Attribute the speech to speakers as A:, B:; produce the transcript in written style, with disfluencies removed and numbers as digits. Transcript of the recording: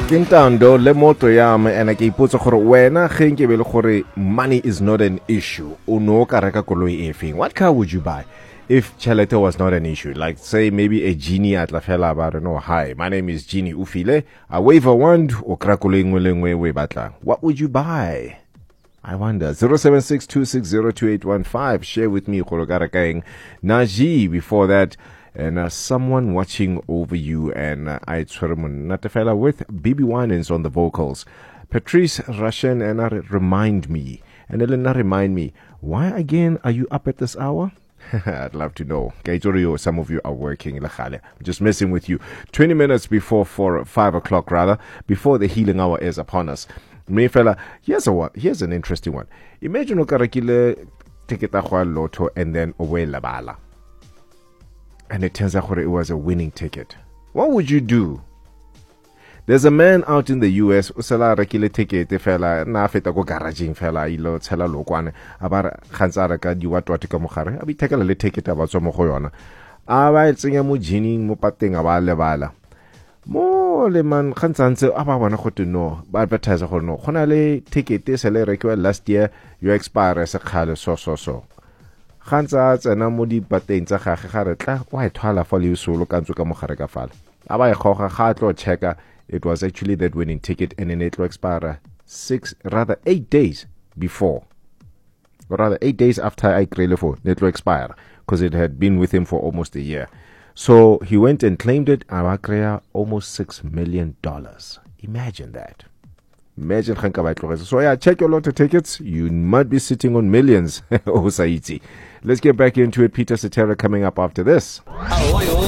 A: Kintando le moto yam and ke ipotsa gore wena ge nke be le gore money is not an issue. O no ka reka koloi efeng. What car would you buy if chelete was not an issue? Like say maybe a genie at la fela ba re no, hi, my name is Genie Ufile. I wave a wand o kra koloi ngwe le ngwe we batlang. What would you buy? I wonder. 0762602815. Share with me Khologarakaeng Naji before that. And someone watching over you, and I Natafela with BB Winans on the vocals. Patrice Russian and remind me, and Elena remind me, why again are you up at this hour? I'd love to know. Kaitorio, some of you are working. I'm just messing with you. 20 minutes before 5 o'clock rather, before the healing hour is upon us. Mayfella, here's an interesting one. Imagine okarakile tiketa kwa lotto and then owe labala. And it turns out it was a winning ticket. What would you do? There's a man out in the US usala rakile ticket fela na feta go garaging fela ilo tshela lokwane abara khantsara ka diwatwa tika mogare abi tekela le ticket aba tswa mo go yona aba tsenya mo jeaning mo pateng aba lebala mo le man khantsantse aba bona go to no ba advertise go no gona le ticket e se le rekiwa last year you expire se khale so Khanza tsena mo di pateng tsa gage ga re tla wa ithwala fa le usolo ka ntse ka mogare ka fala aba e goga ga tlo checka it was actually that winning ticket and then it will expire 8 days before or rather 8 days after I created for it will expire because it had been with him for almost a year. So he went and claimed it and almost $6 million. Imagine that. Imagine. So yeah, check your lotto tickets. You might be sitting on millions. Let's get back into it. Peter Cetera coming up after this.